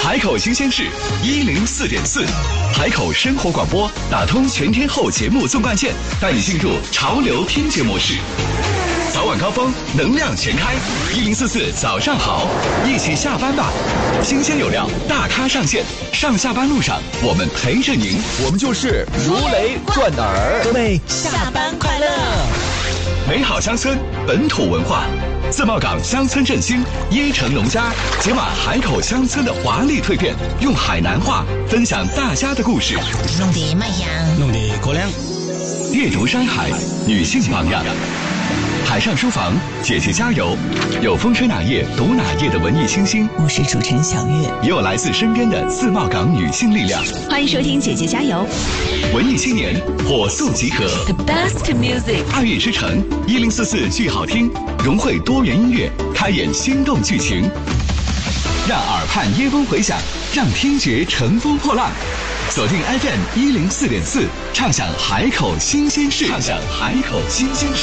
海口新鲜事104.4，海口生活广播打通全天候节目纵贯线，带你进入潮流听觉模式。早晚高峰，能量全开，1044早上好，一起下班吧！新鲜有料，大咖上线，上下班路上我们陪着您， 我们就是如雷贯耳。 各位下班快乐！ 美好乡村，本土文化，自贸港乡村振兴，椰城农家解码海口乡村的华丽蜕变，用海南话分享大家的故事， 弄得卖香， 弄得过凉。 猎竹山海，女性榜样。海上书房，姐姐加油！有风吹哪页读哪页的文艺清新， 我是主持人小月， 也有来自身边的自贸港女性力量。 欢迎收听姐姐加油！ 文艺青年火速集合 The best music， 2月之城1044剧好听，融汇多元音乐，开演心动剧情，让耳畔椰风回响，让听觉乘风破浪。锁定 FM 104.4，畅享海口新鲜事，畅享海口新鲜事。